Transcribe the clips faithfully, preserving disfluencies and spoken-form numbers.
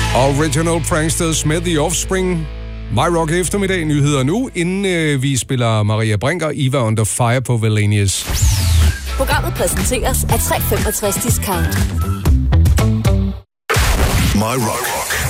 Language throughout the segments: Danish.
Original Pranksters med The Offspring. My Rock eftermiddag, nyheder nu, inden øh, vi spiller Maria Brinker, Eva Under Fire på Wallenius. Programmet præsenteres af tre komma femogtres Discount. My Rock.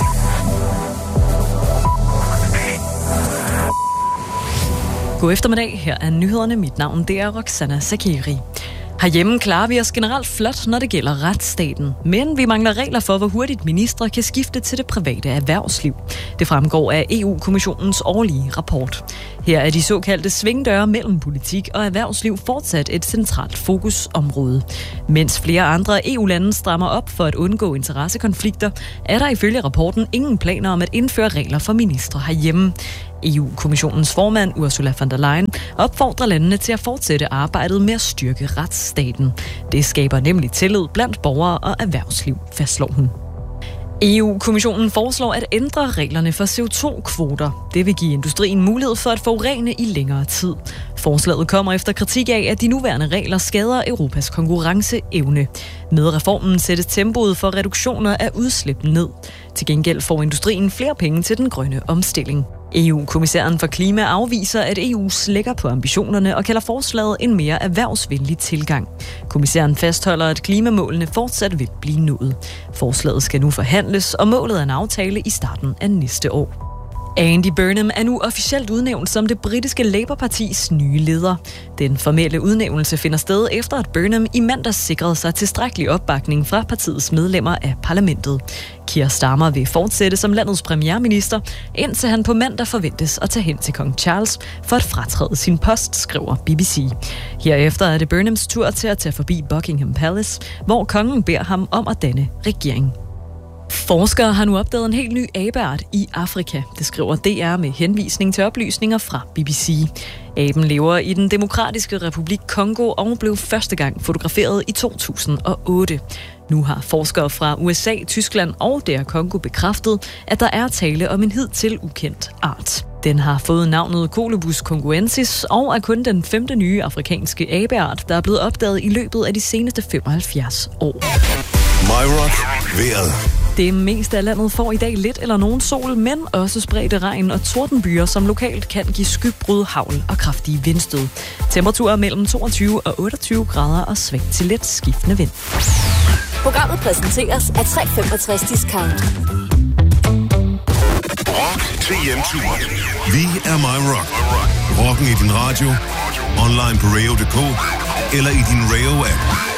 God eftermiddag, her er nyhederne. Mit navn det er Roxana Sakiri. Herhjemme klarer vi os generelt flot, når det gælder retsstaten. Men vi mangler regler for, hvor hurtigt ministre kan skifte til det private erhvervsliv. Det fremgår af E U-kommissionens årlige rapport. Her er de såkaldte svingdøre mellem politik og erhvervsliv fortsat et centralt fokusområde. Mens flere andre E U-lande strammer op for at undgå interessekonflikter, er der ifølge rapporten ingen planer om at indføre regler for ministre herhjemme. E U-kommissionens formand Ursula von der Leyen opfordrer landene til at fortsætte arbejdet med at styrke retsstaten. Det skaber nemlig tillid blandt borgere og erhvervsliv, fastslår hun. E U-kommissionen foreslår at ændre reglerne for C O to kvoter. Det vil give industrien mulighed for at forurene i længere tid. Forslaget kommer efter kritik af, at de nuværende regler skader Europas konkurrenceevne. Med reformen sættes tempoet for reduktioner af udslip ned. Til gengæld får industrien flere penge til den grønne omstilling. E U-kommissæren for klima afviser, at E U slækker på ambitionerne og kalder forslaget en mere erhvervsvenlig tilgang. Kommissæren fastholder, at klimamålene fortsat vil blive nået. Forslaget skal nu forhandles, og målet er en aftale i starten af næste år. Andy Burnham er nu officielt udnævnt som det britiske Labour-partis nye leder. Den formelle udnævnelse finder sted efter, at Burnham i mandags sikrede sig tilstrækkelig opbakning fra partiets medlemmer af parlamentet. Keir Starmer vil fortsætte som landets premierminister, indtil han på mandag forventes at tage hen til kong Charles for at fratræde sin post, skriver B B C. Herefter er det Burnhams tur til at tage forbi Buckingham Palace, hvor kongen beder ham om at danne regering. Forskere har nu opdaget en helt ny abeart i Afrika. Det skriver D R med henvisning til oplysninger fra B B C. Aben lever i den demokratiske republik Kongo og blev første gang fotograferet i to tusind og otte. Nu har forskere fra U S A, Tyskland og D R Kongo bekræftet, at der er tale om en hidtil ukendt art. Den har fået navnet Colobus congruensis og er kun den femte nye afrikanske abeart, der er blevet opdaget i løbet af de seneste femoghalvfjerds år. My Rock. Vejret. Det meste af landet får i dag lidt eller nogen sol, men også spredte regn og tordenbyer, som lokalt kan give skybrud, hagl og kraftige vindstød. Temperaturer mellem toogtyve og otteogtyve grader og svag til let skiftende vind. Programmet præsenteres af tre komma femogtres Discount. Rock til hjemtur. Vi er My Rock. Rocken i din radio, online på radio punktum d k eller i din Radio-app.